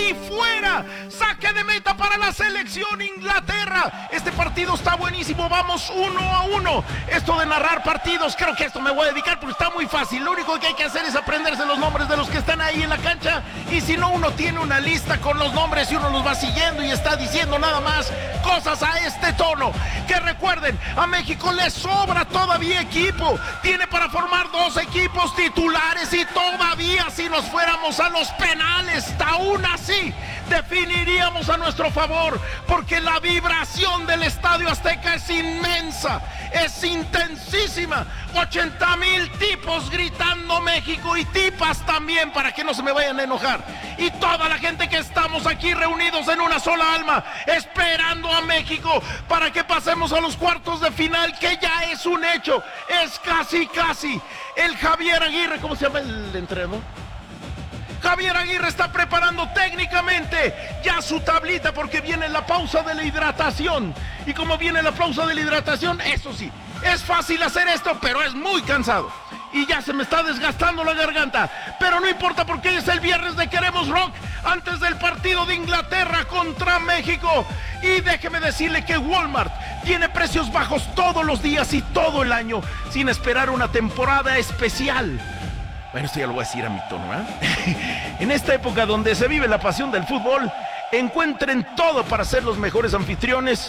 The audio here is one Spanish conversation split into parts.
y fuera. Saque de meta para la selección Inglaterra. Este partido está buenísimo, vamos 1-1. Esto de narrar partidos, creo que esto me voy a dedicar porque está muy fácil. Lo único que hay que hacer es aprenderse los nombres de los que están ahí en la cancha, y si no, uno tiene una lista con los nombres y uno los va siguiendo y está diciendo nada más cosas a este tono. Que recuerden, a México le sobra todavía equipo, tiene para formar 2 equipos titulares, y todavía si nos fuéramos a los penales, aún así definiríamos a nuestro favor, porque la vibración del Estadio Azteca es inmensa, es intensísima. 80,000 tipos gritando México, y tipas también, para que no se me vayan a enojar, y toda la gente que estamos aquí reunidos en una sola alma, esperando a México para que pasemos a los cuartos de final, que ya es un hecho, es casi. El Javier Aguirre, ¿cómo se llama el entrenador? Javier Aguirre está preparando técnicamente ya su tablita, porque viene la pausa de la hidratación. Y como viene la pausa de la hidratación, eso sí, es fácil hacer esto, pero es muy cansado. Y ya se me está desgastando la garganta. Pero no importa, porque es el viernes de Queremos Rock, antes del partido de Inglaterra contra México. Y déjeme decirle que Walmart tiene precios bajos todos los días y todo el año, sin esperar una temporada especial. Bueno, esto ya lo voy a decir a mi tono, ¿eh? En esta época donde se vive la pasión del fútbol, encuentren todo para ser los mejores anfitriones.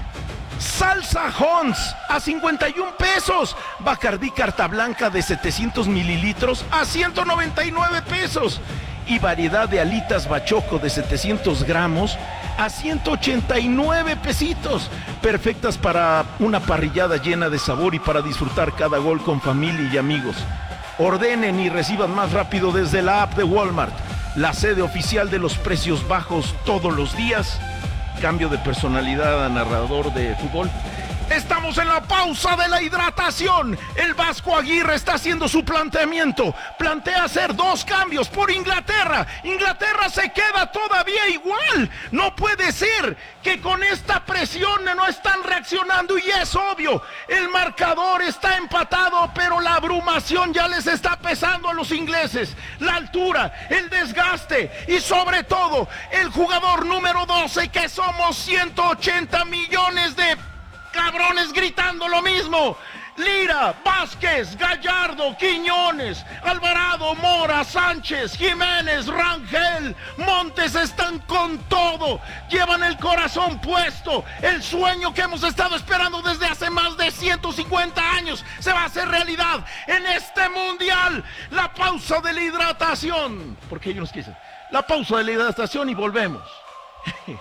Salsa Hons a 51 pesos. Bacardí Carta Blanca de 700 mililitros a 199 pesos. Y variedad de alitas bachoco de 700 gramos a 189 pesitos. Perfectas para una parrillada llena de sabor y para disfrutar cada gol con familia y amigos. Ordenen y reciban más rápido desde la app de Walmart, la sede oficial de los precios bajos todos los días. Cambio de personalidad a narrador de fútbol. Estamos en la pausa de la hidratación. El Vasco Aguirre está haciendo su planteamiento. Plantea hacer 2 cambios por Inglaterra. Inglaterra se queda todavía igual. No puede ser que con esta presión no están reaccionando, y es obvio. El marcador está empatado, pero la abrumación ya les está pesando a los ingleses. La altura, el desgaste y sobre todo el jugador número 12, que somos 180 millones de cabrones gritando lo mismo. Lira, Vázquez, Gallardo, Quiñones, Alvarado, Mora, Sánchez, Jiménez, Rangel, Montes están con todo. Llevan el corazón puesto. El sueño que hemos estado esperando desde hace más de 150 años se va a hacer realidad en este mundial. La pausa de la hidratación. Porque ellos nos quieren. La pausa de la hidratación y volvemos.